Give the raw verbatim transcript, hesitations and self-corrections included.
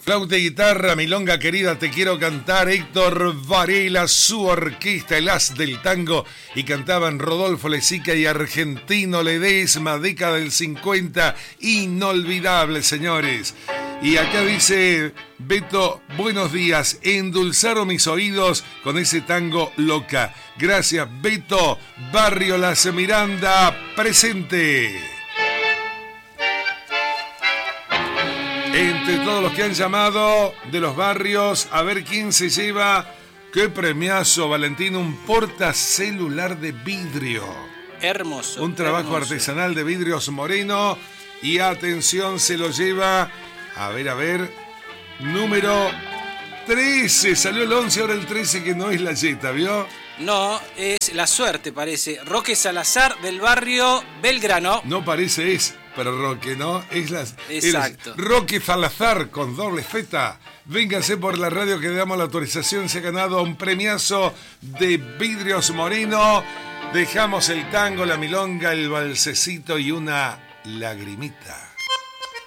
Flauta y guitarra, milonga querida, te quiero cantar. Héctor Varela, su orquesta, el as del tango. Y cantaban Rodolfo Lezica y Argentino Ledesma, década del cincuenta. Inolvidable, señores. Y acá dice Beto, buenos días. Endulzaron mis oídos con ese tango Loca. Gracias, Beto. Barrio Las Miranda, presente. Entre todos los que han llamado de los barrios, a ver quién se lleva. ¡Qué premiazo, Valentín! Un portacelular de vidrio. Hermoso. Un trabajo hermoso. artesanal de vidrios Moreno. Y atención, se lo lleva, a ver, a ver, número trece. Salió el once, ahora el trece, que no es la Jetta, ¿vio? No, es la suerte, parece. Roque Salazar, del barrio Belgrano. No parece es, pero Roque, ¿no? Es la, Exacto. Es Roque Salazar con doble feta. Vénganse por la radio que le damos la autorización. Se ha ganado un premiazo de vidrios Moreno. Dejamos el tango, la milonga, el balsecito y una lagrimita.